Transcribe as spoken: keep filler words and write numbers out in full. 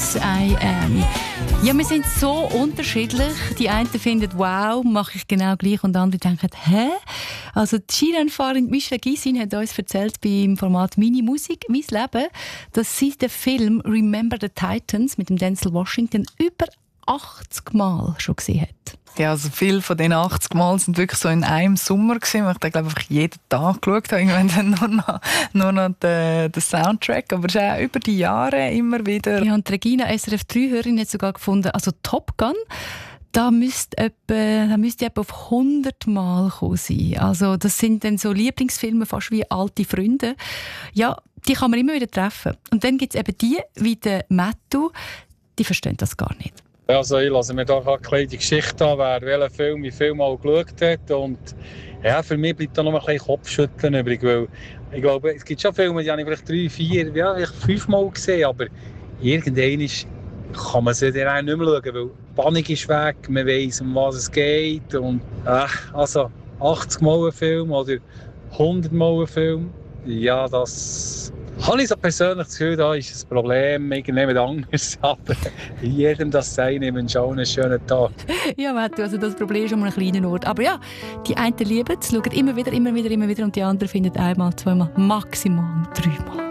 I Am. Ja, wir sind so unterschiedlich. Die einen finden, wow, mache ich genau gleich, und andere denken, hä? Also die Skirennfahrerin Michelle Gysin hat uns erzählt beim Format Mini Musik, mein Leben, dass sie den Film Remember the Titans mit dem Denzel Washington über achtzig Mal schon gesehen hat. Ja, also viele von diesen achtzig Mal sind wirklich so in einem Sommer gewesen, weil ich den, glaube ich, einfach jeden Tag geschaut habe. Irgendwann dann nur noch, nur noch den, den Soundtrack, aber es ist auch über die Jahre immer wieder. Ja, und Regina, S R F drei Hörerin, hat sogar gefunden, also Top Gun, da müsste etwa, da müsste etwa auf hundert Mal gekommen sein. Also das sind dann so Lieblingsfilme, fast wie alte Freunde. Ja, die kann man immer wieder treffen. Und dann gibt es eben die, wie der Matthew, die verstehen das gar nicht. Also ich lasse mir da eine kleine Geschichte an, wer welchen Film wie viel mal geschaut hat. Und ja, für mich bleibt da noch ein bisschen Kopfschütteln übrig, weil ich glaube, es gibt schon Filme, die habe ich vielleicht drei, vier, ja, vielleicht fünf Mal gesehen, aber irgendwann kann man sie dann auch nicht mehr schauen, weil die Spannung ist weg, man weiss, um was es geht. Und, äh, also achtzig Mal ein Film oder hundert Mal ein Film, ja, das... Habe ich so persönlich das Gefühl, da ist ein Problem, irgendjemand anderes, aber jedem das sein, ich wünsche auch einen schönen Tag. Ja, Matthew, also das Problem ist an einem kleinen Ort. Aber ja, die einen lieben es, schauen immer wieder, immer wieder, immer wieder, und die anderen finden einmal, zweimal, maximal dreimal.